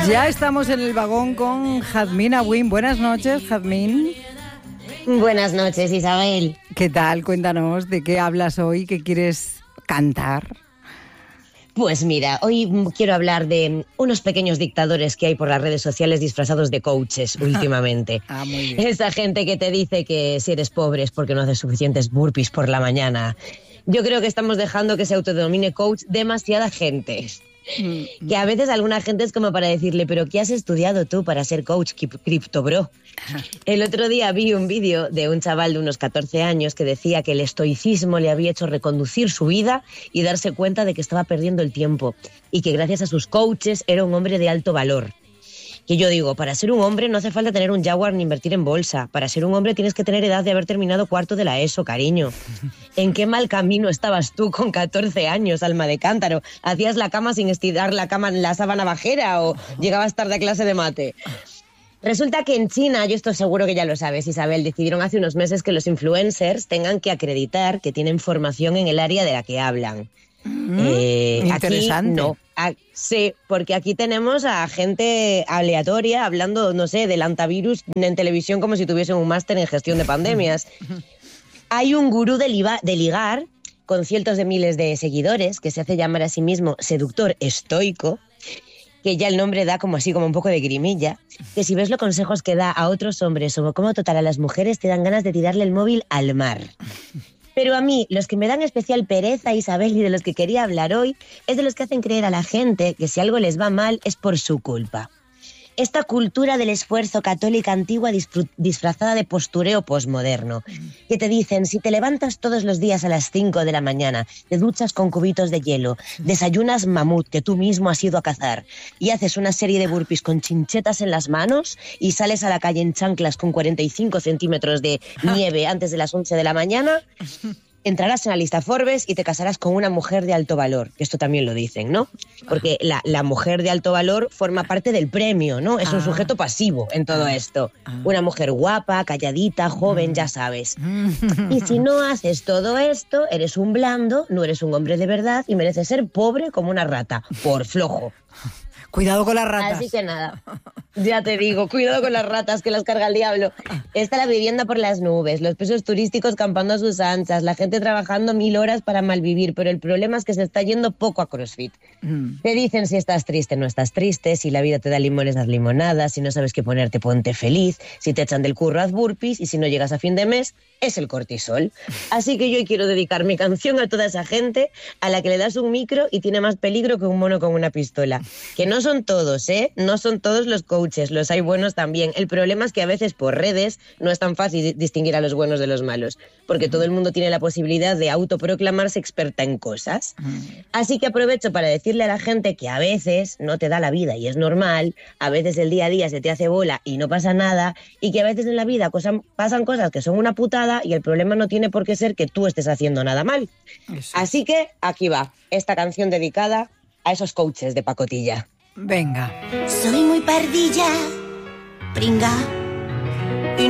Ya estamos en el vagón con Jazmín Agüín. Buenas noches, Jazmín. Buenas noches, Isabel. ¿Qué tal? Cuéntanos, ¿de qué hablas hoy? ¿Qué quieres cantar? Pues mira, hoy quiero hablar de unos pequeños dictadores que hay por las redes sociales disfrazados de coaches últimamente. Muy bien. Esa gente que te dice que si eres pobre es porque no haces suficientes burpees por la mañana. Yo creo que estamos dejando que se autodenomine coach demasiada gente. Que a veces alguna gente es como para decirle, pero ¿qué has estudiado tú para ser coach cripto bro? El otro día vi un vídeo de un chaval de unos 14 años que decía que el estoicismo le había hecho reconducir su vida y darse cuenta de que estaba perdiendo el tiempo y que gracias a sus coaches era un hombre de alto valor. Que yo digo, para ser un hombre no hace falta tener un Jaguar ni invertir en bolsa. Para ser un hombre tienes que tener edad de haber terminado cuarto de la ESO, cariño. ¿En qué mal camino estabas tú con 14 años, alma de cántaro? ¿Hacías la cama sin estirar la cama en la sábana bajera o llegabas tarde a clase de mate? Resulta que en China, yo estoy seguro que ya lo sabes, Isabel, decidieron hace unos meses que los influencers tengan que acreditar que tienen formación en el área de la que hablan. Interesante. Aquí no. Sí, porque aquí tenemos a gente aleatoria hablando, no sé, del antivirus en televisión como si tuviesen un máster en gestión de pandemias. Hay un gurú de ligar con cientos de miles de seguidores que se hace llamar a sí mismo seductor estoico, que ya el nombre da como así, como un poco de grimilla, que si ves los consejos que da a otros hombres o cómo tratar a las mujeres te dan ganas de tirarle el móvil al mar. Pero a mí, los que me dan especial pereza, Isabel, y de los que quería hablar hoy, es de los que hacen creer a la gente que si algo les va mal es por su culpa. Esta cultura del esfuerzo católica antigua disfrazada de postureo posmoderno, que te dicen, si te levantas todos los días a las 5 de la mañana, te duchas con cubitos de hielo, desayunas mamut que tú mismo has ido a cazar y haces una serie de burpees con chinchetas en las manos y sales a la calle en chanclas con 45 centímetros de nieve antes de las 11 de la mañana, entrarás en la lista Forbes y te casarás con una mujer de alto valor. Esto también lo dicen, ¿no? Porque la mujer de alto valor forma parte del premio, ¿no? Es un sujeto pasivo en todo esto. Una mujer guapa, calladita, joven, ya sabes. Y si no haces todo esto, eres un blando, no eres un hombre de verdad y mereces ser pobre como una rata, por flojo. Cuidado con las ratas. Así que nada, ya te digo, cuidado con las ratas que las carga el diablo. Está la vivienda por las nubes, los pisos turísticos campando a sus anchas, la gente trabajando 1000 horas para malvivir, pero el problema es que se está yendo poco a CrossFit. Te dicen si estás triste, no estás triste, si la vida te da limones, haz limonadas, si no sabes qué ponerte, ponte feliz, si te echan del curro, haz burpees y si no llegas a fin de mes, es el cortisol. Así que yo quiero dedicar mi canción a toda esa gente a la que le das un micro y tiene más peligro que un mono con una pistola. Que no son todos, ¿eh? No son todos los coaches, los hay buenos también. El problema es que a veces por redes no es tan fácil distinguir a los buenos de los malos, porque todo el mundo tiene la posibilidad de autoproclamarse experta en cosas. Así que aprovecho para decirle a la gente que a veces no te da la vida y es normal, a veces el día a día se te hace bola y no pasa nada, y que a veces en la vida pasan cosas que son una putada y el problema no tiene por qué ser que tú estés haciendo nada mal. Eso. Así que aquí va, esta canción dedicada a esos coaches de pacotilla. Venga. Soy muy pardilla, pringa,